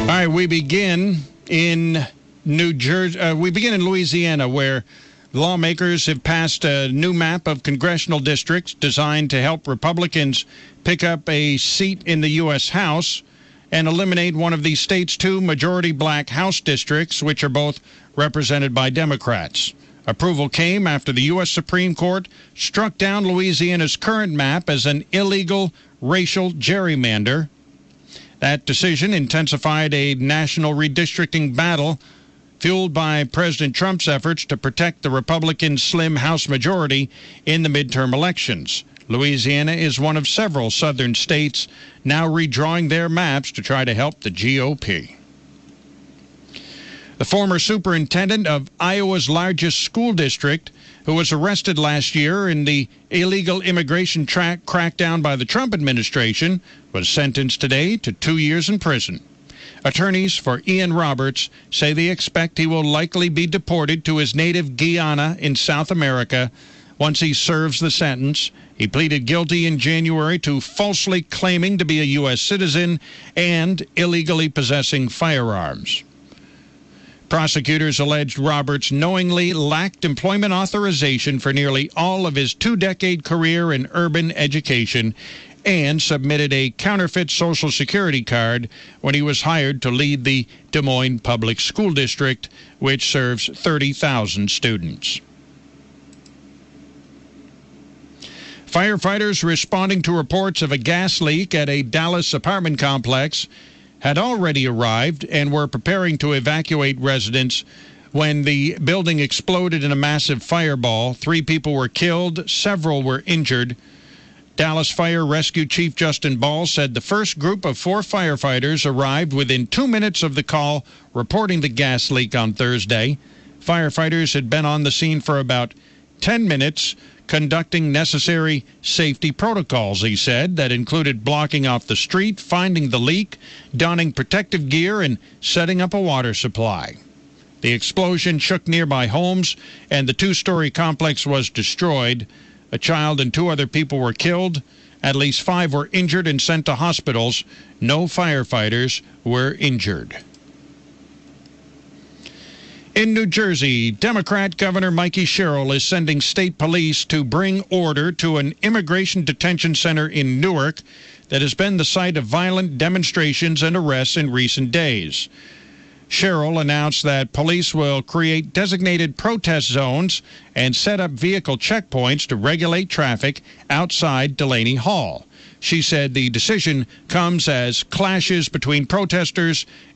All right, we begin in New Jersey. We begin in Louisiana, where lawmakers have passed a new map of congressional districts designed to help Republicans pick up a seat in the U.S. House and eliminate one of the state's two majority black House districts, which are both represented by Democrats. Approval came after the U.S. Supreme Court struck down Louisiana's current map as an illegal racial gerrymander. That decision intensified a national redistricting battle fueled by President Trump's efforts to protect the Republican slim House majority in the midterm elections. Louisiana is one of several southern states now redrawing their maps to try to help the GOP. The former superintendent of Iowa's largest school district, who was arrested last year in the illegal immigration crackdown by the Trump administration, was sentenced today to 2 years in prison. Attorneys for Ian Roberts say they expect he will likely be deported to his native Guyana in South America once he serves the sentence. He pleaded guilty in January to falsely claiming to be a U.S. citizen and illegally possessing firearms. Prosecutors alleged Roberts knowingly lacked employment authorization for nearly all of his two-decade career in urban education and submitted a counterfeit Social Security card when he was hired to lead the Des Moines Public School District, which serves 30,000 students. Firefighters responding to reports of a gas leak at a Dallas apartment complex had already arrived and were preparing to evacuate residents when the building exploded in a massive fireball. 3 people were killed, several were injured. Dallas Fire Rescue Chief Justin Ball said the first group of 4 firefighters arrived within 2 minutes of the call reporting the gas leak on Thursday. Firefighters had been on the scene for about 10 minutes, conducting necessary safety protocols, he said, that included blocking off the street, finding the leak, donning protective gear, and setting up a water supply. The explosion shook nearby homes, and the 2-story complex was destroyed. A child and 2 other people were killed. At least 5 were injured and sent to hospitals. No firefighters were injured. In New Jersey, Democrat Governor Mikey Sherrill is sending state police to bring order to an immigration detention center in Newark that has been the site of violent demonstrations and arrests in recent days. Sherrill announced that police will create designated protest zones and set up vehicle checkpoints to regulate traffic outside Delaney Hall. She said the decision comes as clashes between protesters